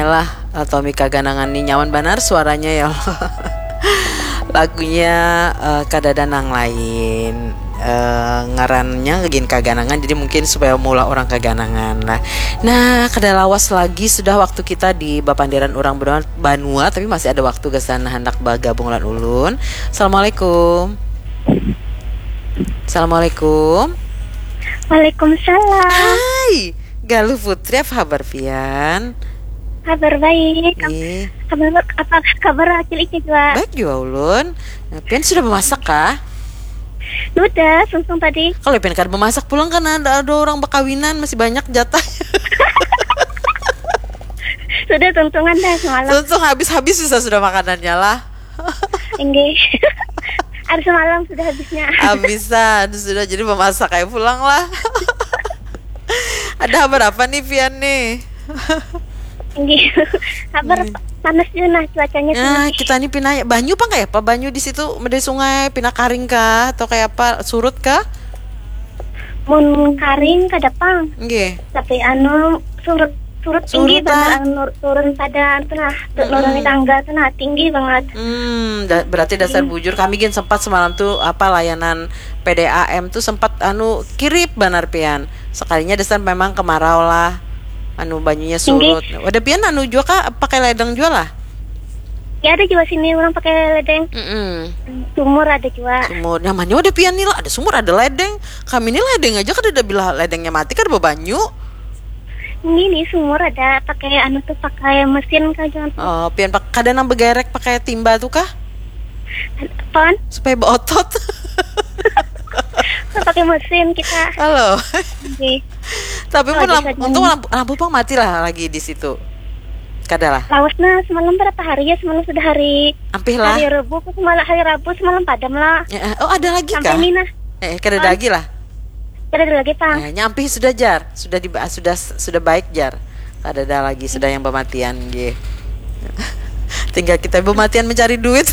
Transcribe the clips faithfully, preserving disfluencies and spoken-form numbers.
lah atau Mika Ganangan nih nyaman benar suaranya ya Allah. Lagunya uh, kadadanang lain uh, ngarannya gin kaganangan, jadi mungkin supaya mula orang kaganangan lah. Nah kada lawas lagi sudah waktu kita di Bapandiran Urang Banua, tapi masih ada waktu kesana hendak bergabung lan ulun. Assalamualaikum. Assalamualaikum. Waalaikumsalam. Hai, Galuh Putri, apa kabar Pian? Kabar baik. Iya. Kabar apa kabar cilik juga? Baik juga ulun. Nah, Pian sudah memasak kah? Udah, sungsung tadi. Kalau Pian kan memasak pulang kan ada, ada orang bakawinan masih banyak jatah. Sudah tuntungan dah semalam. Tuntung habis-habis bisa sudah makanannya lah. Enggak. Hari semalam sudah habisnya. Habisan sudah, jadi memasak kayak pulang lah. Ada kabar apa nih Pian nih? Enggak. Kabar panas juga nah cuacanya. Nah, kita nih pindah banyu apa kayak apa? Banyu di situ dari sungai pindah karing kah atau kayak apa? Surut kah? Mun karing kada pang. Nggih. Tapi anu surut surut tinggi banget, anu turun pada tengah turun di tangga tengah tinggi banget. Hmm, da- berarti dasar bujur kami gin sempat semalam tuh apa layanan P D A M tuh sempat anu kirip benar Pian. Sekalinya dasar memang kemarau lah. Anu banyunya surut. Udah Pian anu juga kah pakai ledeng jual lah? Ya ada juga sini orang pakai ledeng. Mm-mm. Sumur ada juga. Sumur namanya udah Pian nih lah, ada sumur ada ledeng. Kami ini ledeng aja kan udah bilang ledengnya mati kan ada banyu. Ini nih sumur ada pakai anu tuh pakai mesin kan jangan. Oh, Pian pak kadang nang begerek pakai timba tuh kah? Apaan? Supaya beotot. Pakai mesin kita. Halo. Okay. Tapi pun Oh, lampu, untung lampu, lampu pang mati lah lagi di situ. Kadalah. Lawasnya semalam berapa hari ya? Semalam sudah hari Ampih lah. hari Rabu, semalam hari Rabu semalam padam lah. Ya, oh ada lagi Sampai kah? ini nah. Eh kada ada lagi lah. Kada ada lagi pang. Eh, nyampi sudah jar, sudah di sudah sudah baik jar. Kada ada lagi, sudah yang pematian ge. Tinggal kita pematian mencari duit.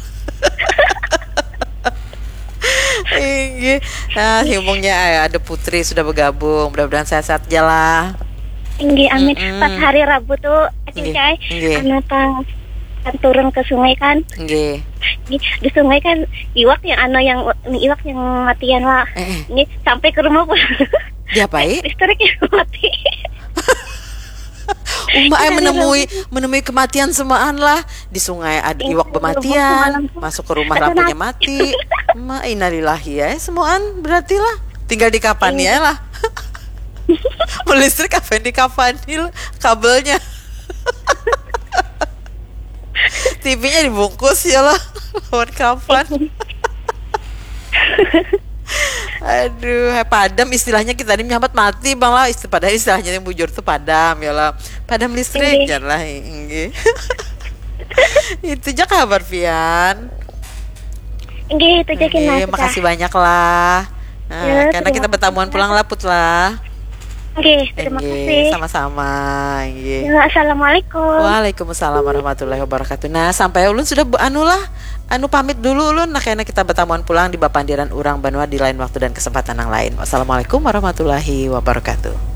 Iya. Nah, hubungnya ada Putri sudah bergabung. Mudah-mudahan sehat-sehat aja lah. Tinggi amin. Mm-mm. Pas hari Rabu tuh Nggih, acai nggih. anu pas kan turun ke sungai kan. Nggih. Di, di sungai kan iwak yang anu yang iwak yang matian lah. Eh, eh. Ini sampai ke rumah pun. Diapain? Listriknya mati. Uma ay menemui menemui kematian semaan lah di sungai ada iwak bermatian, masuk ke rumah lampunya mati. Ma innalillahi ya semaan berarti lah. Tinggal di kapan ya lah. Mau listrik apa yang di kapanil kabelnya. T V-nya dibungkus ya lah. Lawan kapan. Aduh, padam istilahnya kita ini menyambat mati bang lah. Istilah padahal istilahnya yang bujur tuh padam ya lah. Padam listrik ya lah. Itu aja kabar Pian. Nggih, itu jadi Nggih, makasih banyak lah. Nah, Ya, karena terima kita bertamuan pulang lah Put lah. Nggih, terima Nggih, kasih. sama-sama. Nggih. Ya, assalamualaikum. Waalaikumsalam warahmatullahi wabarakatuh. Nah, sampai ulun sudah bu- anu lah, anu pamit dulu ulun. Nah, karena kita bertamuan pulang di Bapandiran Urang Banua di lain waktu dan kesempatan yang lain. Wassalamualaikum warahmatullahi wabarakatuh.